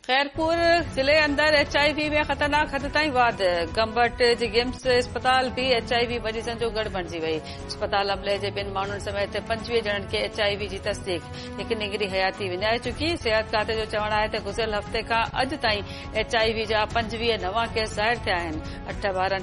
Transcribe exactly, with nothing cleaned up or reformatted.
खैरपुर जिले अंदर एचआईवी में ख़तरनाक हद ताईं वाध गंबट जी गिम्स अस्पताल भी एचआईवी मरीज़नि जो गढ़ बणिजी वई। अस्पताल अमले जे ॿिनि माण्हुनि समेत पंजवीह ॼणनि खे एचआईवी जी तस्दीक। हिकु निंगरी हयाती विञाए चुकी। सिहत खाते जो चवणु आहे त गुज़िरियल हफ़्ते खां अॼु ताईं एचआईवी जा पंजवीह नवां केस ज़ाहिर थिया आहिनि। अठ ॿारनि